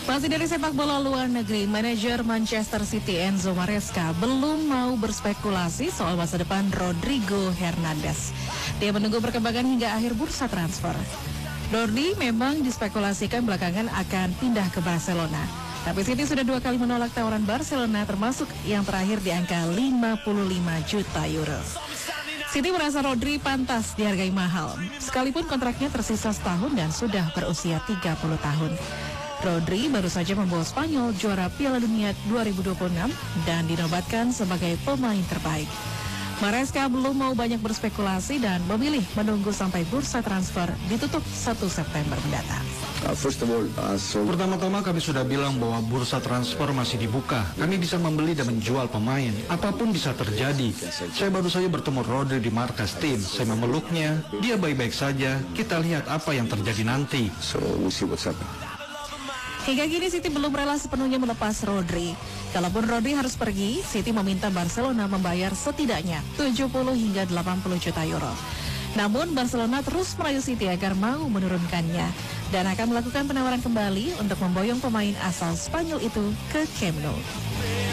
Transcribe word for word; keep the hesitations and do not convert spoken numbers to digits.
Masih dari sepak bola luar negeri, manajer Manchester City Enzo Maresca belum mau berspekulasi soal masa depan Rodrigo Hernandez. Dia menunggu perkembangan hingga akhir bursa transfer. Rodri memang dispekulasikan belakangan akan pindah ke Barcelona. Tapi City sudah dua kali menolak tawaran Barcelona, termasuk yang terakhir di angka lima puluh lima juta euro. City merasa Rodri pantas dihargai mahal, sekalipun kontraknya tersisa setahun dan sudah berusia tiga puluh tahun. Rodri baru saja membawa Spanyol juara Piala Dunia dua ribu dua puluh enam dan dinobatkan sebagai pemain terbaik. Maresca belum mau banyak berspekulasi dan memilih menunggu sampai bursa transfer ditutup satu September mendatang. Uh, first of all, uh, so... Pertama-tama kami sudah bilang bahwa bursa transfer masih dibuka. Kami bisa membeli dan menjual pemain. Apapun bisa terjadi. Saya baru saja bertemu Rodri di markas tim. Saya memeluknya. Dia baik-baik saja. Kita lihat apa yang terjadi nanti. So we'll see what's happening. Hingga kini City belum rela sepenuhnya melepas Rodri. Kalaupun Rodri harus pergi, City meminta Barcelona membayar setidaknya tujuh puluh hingga delapan puluh juta euro. Namun Barcelona terus merayu City agar mau menurunkannya dan akan melakukan penawaran kembali untuk memboyong pemain asal Spanyol itu ke Camp Nou.